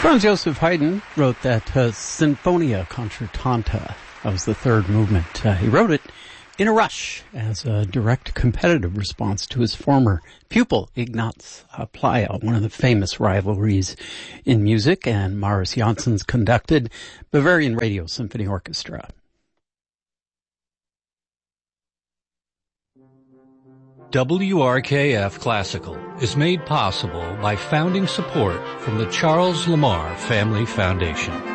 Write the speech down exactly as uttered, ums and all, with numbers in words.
Franz Joseph Haydn wrote that uh, Sinfonia Concertanta. That was the third movement. Uh, he wrote it in a rush as a direct competitive response to his former pupil, Ignaz uh, Pleyel, one of the famous rivalries in music, and Maurice Janssens conducted Bavarian Radio Symphony Orchestra. W R K F Classical is made possible by founding support from the Charles Lamar Family Foundation.